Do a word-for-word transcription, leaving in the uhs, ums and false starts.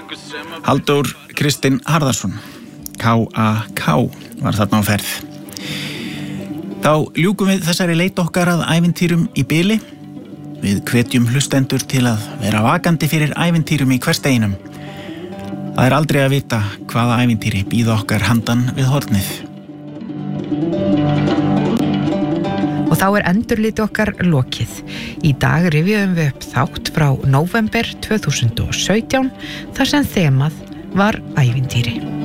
Halldór Kristinn Harðarsson, K A K, var þarna á ferð. Þá ljúkum við þessari leit okkar að ævintýrum í bili. Við hvetjum hlustendur til að vera vakandi fyrir ævintýrum í hversdeginum. Það er aldrei að vita hvaða ævintýri bíða okkar handan við hornið. Og þá er endurliti okkar lokið. Í dag rifjuðum við upp þátt frá nóvember tvö þúsund og sautján þar sem þemað var ævintýri.